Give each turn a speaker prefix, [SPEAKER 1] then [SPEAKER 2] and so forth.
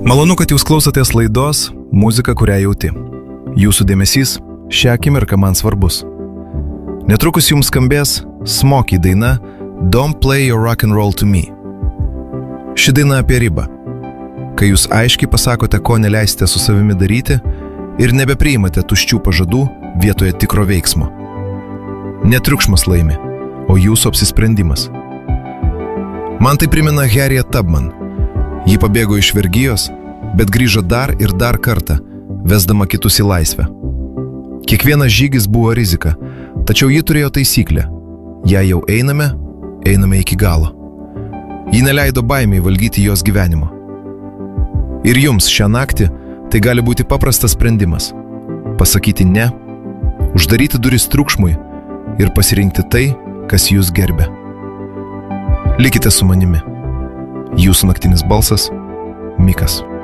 [SPEAKER 1] Malonu, kad jūs klausotės laidos Muzika, kurią jauti. Jūsų dėmesys šią akimirką man svarbus. Netrukus jums skambės Smokey daina Don't Play Your Rock and Roll to Me. Ši daina apie ribą, kai jūs aiškiai pasakote, ko neleisite su savimi daryti ir nebepriimate tuščių pažadų vietoje tikro veiksmo. Netriukšmas laimi, o jūsų apsisprendimas. Man tai primena Harriet Tubman. Ji pabėgo iš vergijos, bet grįžo dar ir dar kartą, vesdama kitus į laisvę. Kiekvienas žygis buvo rizika, tačiau ji turėjo taisyklę. Jei jau einame iki galo. Ji neleido baimiai valdyti jos gyvenimo. Ir jums šią naktį tai gali būti paprastas sprendimas. Pasakyti ne, uždaryti duris triukšmui ir pasirinkti tai, kas jūs gerbia. Likite su manimi. Jūsų naktinis balsas – Mikas.